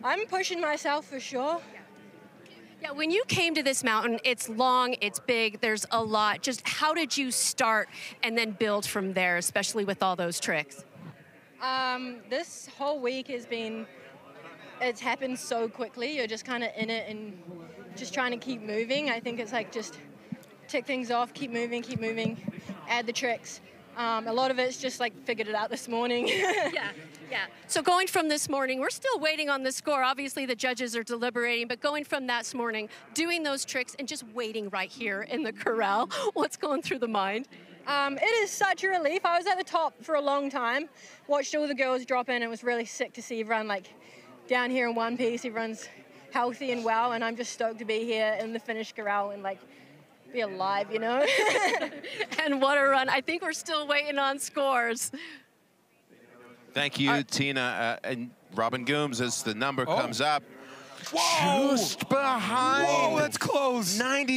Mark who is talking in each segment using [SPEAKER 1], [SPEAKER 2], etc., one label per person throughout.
[SPEAKER 1] I'm pushing myself for sure.
[SPEAKER 2] Yeah, when you came to this mountain, it's long, it's big, there's a lot. Just how did you start and then build from there, especially with all those tricks?
[SPEAKER 1] This whole week it's happened so quickly. You're just kind of in it and just trying to keep moving. I think it's like just tick things off, keep moving, add the tricks. A lot of it's just like figured it out this morning.
[SPEAKER 2] Yeah. So going from this morning, we're still waiting on the score. Obviously, the judges are deliberating, but going from that morning, doing those tricks and just waiting right here in the corral, what's going through the mind?
[SPEAKER 1] It is such a relief. I was at the top for a long time, watched all the girls drop in. It was really sick to see everyone like down here in one piece. Everyone's healthy and well, and I'm just stoked to be here in the finished corral and like be alive, you know?
[SPEAKER 2] And what a run. I think we're still waiting on scores.
[SPEAKER 3] Thank you, Tina. And Robin Gooms, as the number comes up.
[SPEAKER 4] Whoa!
[SPEAKER 3] Just behind.
[SPEAKER 4] Whoa, that's close.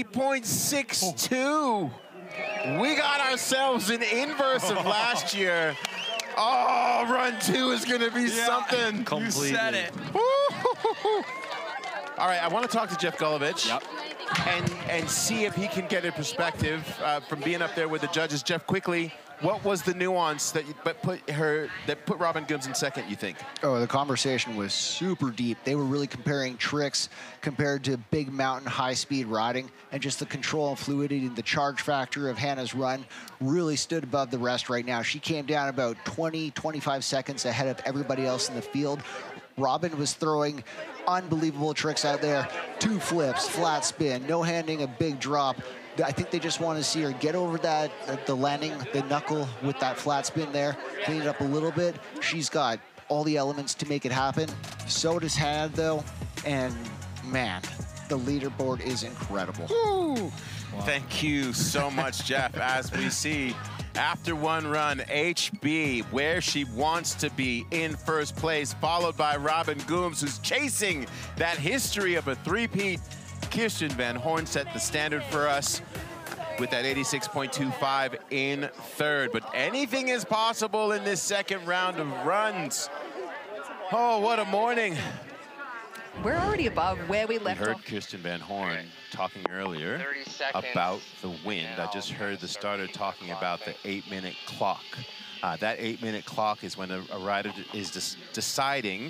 [SPEAKER 3] 90.62. We got ourselves an inverse of last year. Oh, run 2 is going to be something.
[SPEAKER 4] Completely. You said it.
[SPEAKER 3] All right, I want to talk to Jeff Gulevich.
[SPEAKER 4] Yep.
[SPEAKER 3] And see if he can get a perspective from being up there with the judges. Jeff, quickly, what was the nuance that put Robin Gooms in second, you think?
[SPEAKER 5] Oh, the conversation was super deep. They were really comparing tricks compared to big mountain high-speed riding, and just the control and fluidity and the charge factor of Hannah's run really stood above the rest right now. She came down about 20-25 seconds ahead of everybody else in the field. Robin was throwing unbelievable tricks out there. 2 flips, flat spin, no handing a big drop. I think they just want to see her get over that, the landing, the knuckle with that flat spin there, clean it up a little bit. She's got all the elements to make it happen. So does Hannah, though. And, man, the leaderboard is incredible.
[SPEAKER 3] Wow. Thank you so much, Jeff. As we see, after one run, HB, where she wants to be in first place, followed by Robin Gooms, who's chasing that history of a three-peat. Kirsten Van Horn set the standard for us with that 86.25 in third. But anything is possible in this second round of runs. Oh, what a morning.
[SPEAKER 6] We're already above where we left
[SPEAKER 3] off. We heard
[SPEAKER 6] off.
[SPEAKER 3] Kirsten Van Horn talking earlier about the wind. I just heard the starter talking about the 8-minute clock. That 8-minute clock is when a rider is deciding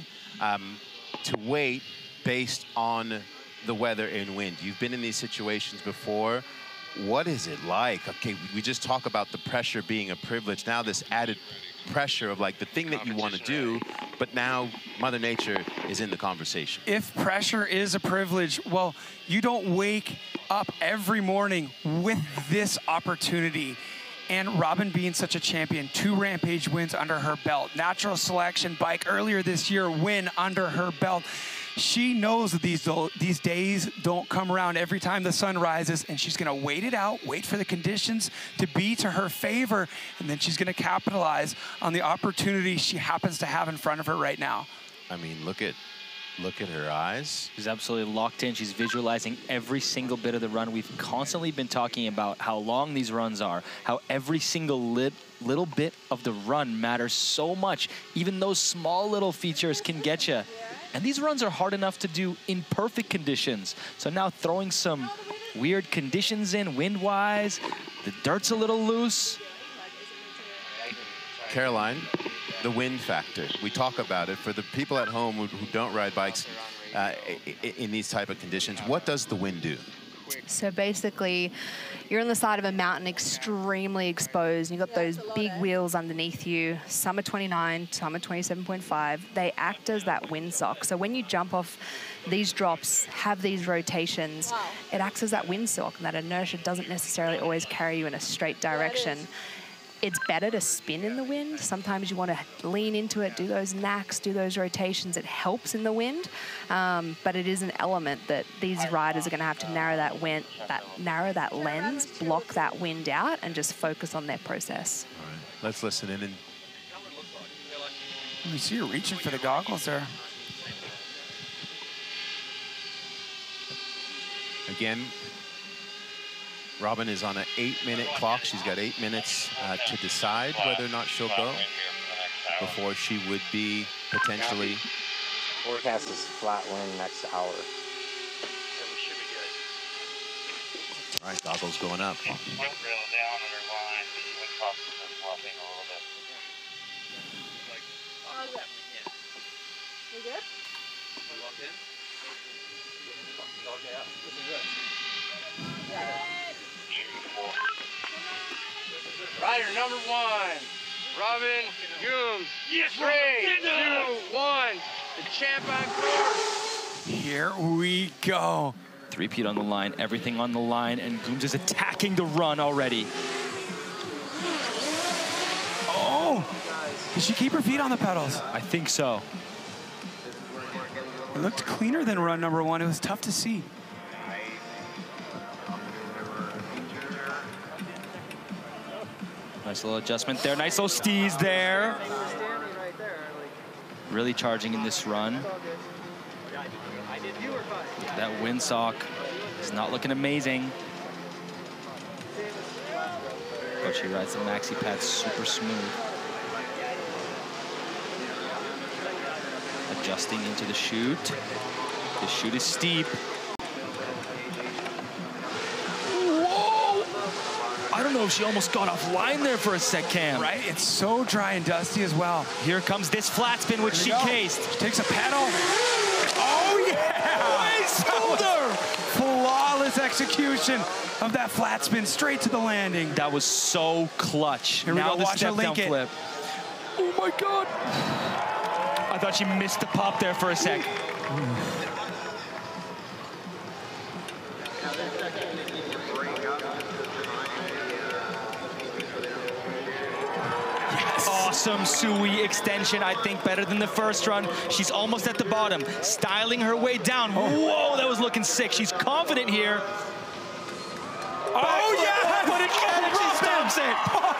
[SPEAKER 3] to wait based on the weather and wind. You've been in these situations before. What is it like? Okay, we just talk about the pressure being a privilege. Now this added pressure of like the thing that you want to do, but now Mother Nature is in the conversation.
[SPEAKER 4] If pressure is a privilege, well, you don't wake up every morning with this opportunity. And Robin being such a champion, 2 Rampage wins under her belt. Natural Selection Bike earlier this year win under her belt. She knows that these days don't come around every time the sun rises, and she's going to wait it out, wait for the conditions to be to her favor, and then she's going to capitalize on the opportunity she happens to have in front of her right now.
[SPEAKER 3] I mean, look at her eyes.
[SPEAKER 7] She's absolutely locked in. She's visualizing every single bit of the run. We've constantly been talking about how long these runs are, how every single little bit of the run matters so much. Even those small little features can get you. And these runs are hard enough to do in perfect conditions. So now throwing some weird conditions in wind-wise, the dirt's a little loose.
[SPEAKER 3] Caroline, the wind factor. We talk about it. For the people at home who don't ride bikes in these type of conditions, what does the wind do?
[SPEAKER 6] So basically, you're on the side of a mountain extremely exposed. You've got those big wheels underneath you. Some are 29, some are 27.5. They act as that windsock. So when you jump off these drops, have these rotations, it acts as that windsock, and that inertia doesn't necessarily always carry you in a straight direction. It's better to spin in the wind. Sometimes you want to lean into it, do those knacks, do those rotations. It helps in the wind, but it is an element that these riders are going to have to narrow that lens, block that wind out, and just focus on their process.
[SPEAKER 3] All right, let's listen in.
[SPEAKER 4] You see her reaching for the goggles there.
[SPEAKER 3] Again, Robin is on an 8-minute clock. She's got 8 minutes to decide whether or not she'll go before she would be potentially
[SPEAKER 8] Forecast is flat wind next hour.
[SPEAKER 3] All right, goggles going up.
[SPEAKER 9] Rail down under line. Wind cost is bluffing a little bit.
[SPEAKER 1] How's that? You good?
[SPEAKER 9] Locked in?
[SPEAKER 8] Okay, yeah. This is good.
[SPEAKER 9] Rider number 1, Robin Gooms. Yes, 3, 2, 1. The champ on course.
[SPEAKER 4] Here we go.
[SPEAKER 7] Three-peat on the line, everything on the line, and Gooms is attacking the run already.
[SPEAKER 4] Oh! Did she keep her feet on the pedals?
[SPEAKER 7] I think so.
[SPEAKER 4] It looked cleaner than run number 1. It was tough to see.
[SPEAKER 7] Nice little adjustment there. Nice little steez there. Really charging in this run. That windsock is not looking amazing. But she rides the maxi pad super smooth. Adjusting into the chute. The chute is steep. I don't know if she almost got offline there for a sec, Cam.
[SPEAKER 4] Right? It's so dry and dusty as well.
[SPEAKER 7] Here comes this flat spin, which she cased.
[SPEAKER 4] She takes a pedal. Oh, yeah!
[SPEAKER 7] Way smoother!
[SPEAKER 4] Flawless execution of that flat spin straight to the landing.
[SPEAKER 7] That was so clutch.
[SPEAKER 4] Here we
[SPEAKER 7] now
[SPEAKER 4] go.
[SPEAKER 7] the
[SPEAKER 4] Watch her
[SPEAKER 7] step
[SPEAKER 4] link
[SPEAKER 7] down
[SPEAKER 4] it.
[SPEAKER 7] flip. Oh, my God. I thought she missed the pop there for a sec. Awesome Sui extension, I think better than the first run. She's almost at the bottom, styling her way down. Whoa, that was looking sick. She's confident here.
[SPEAKER 4] Oh, yeah!
[SPEAKER 7] But again, she stops it.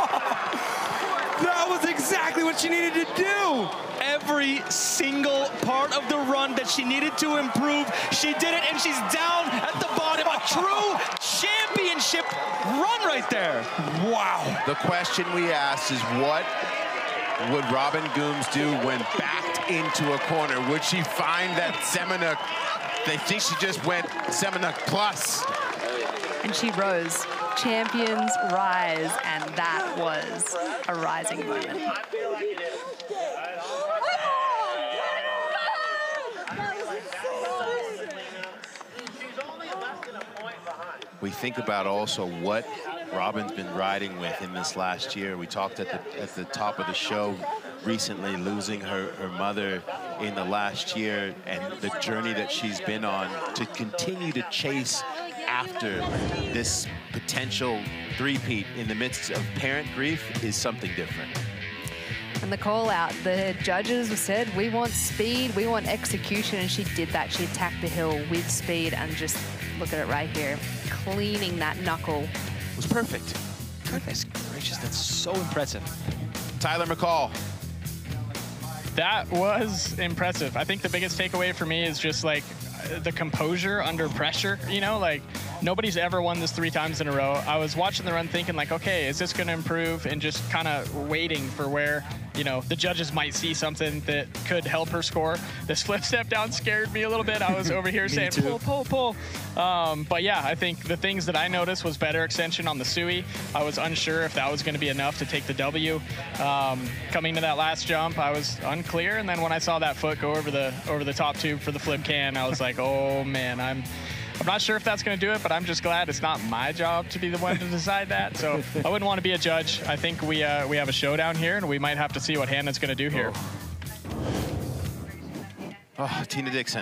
[SPEAKER 4] That was exactly what she needed to do.
[SPEAKER 7] Every single part of the run that she needed to improve, she did it, and she's down at the bottom. A true championship run right there.
[SPEAKER 4] Wow.
[SPEAKER 3] The question we asked is, what would Robin Gooms do when backed into a corner? Would she find that Semenuk? They think she just went Semenuk plus.
[SPEAKER 6] And she rose. Champions rise, and that was a rising moment.
[SPEAKER 3] We think about also what Robin's been riding with in this last year. We talked at the top of the show recently, losing her mother in the last year, and the journey that she's been on to continue to chase after this potential three-peat in the midst of parent grief is something different.
[SPEAKER 6] And the call out, the judges said, we want speed, we want execution, and she did that. She attacked the hill with speed, and just look at it right here, cleaning that knuckle.
[SPEAKER 3] It was perfect.
[SPEAKER 7] Goodness gracious, that's so impressive.
[SPEAKER 3] Tyler McCall.
[SPEAKER 10] That was impressive. I think the biggest takeaway for me is just like the composure under pressure, you know, like nobody's ever won this 3 times in a row. I was watching the run thinking like, okay, is this going to improve, and just kind of waiting for where, you know, the judges might see something that could help her score. This flip step down scared me a little bit. I was over here saying, pull, pull, pull. But yeah, I think the things that I noticed was better extension on the Sui. I was unsure if that was going to be enough to take the W. Coming to that last jump, I was unclear. And then when I saw that foot go over the top tube for the flip can, I was like, oh man, I'm not sure if that's going to do it, but I'm just glad it's not my job to be the one to decide that. So I wouldn't want to be a judge. I think we have a showdown here, and we might have to see what Hannah's going to do here.
[SPEAKER 3] Oh, Tina Dixon.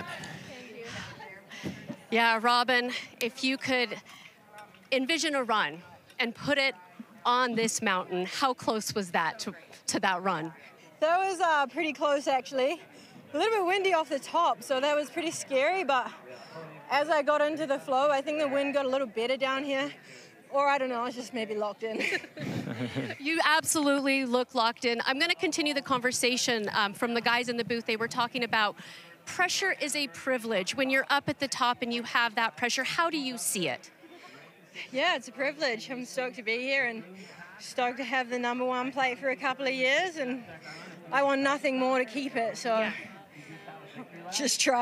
[SPEAKER 2] Yeah, Robin, if you could envision a run and put it on this mountain, how close was that to that run?
[SPEAKER 1] That was pretty close, actually. A little bit windy off the top, so that was pretty scary, but as I got into the flow, I think the wind got a little better down here. Or I don't know, I was just maybe locked in.
[SPEAKER 2] You absolutely look locked in. I'm going to continue the conversation from the guys in the booth. They were talking about pressure is a privilege. When you're up at the top and you have that pressure, how do you see it?
[SPEAKER 1] Yeah, it's a privilege. I'm stoked to be here and stoked to have the #1 plate for a couple of years, and I want nothing more to keep it. So just try.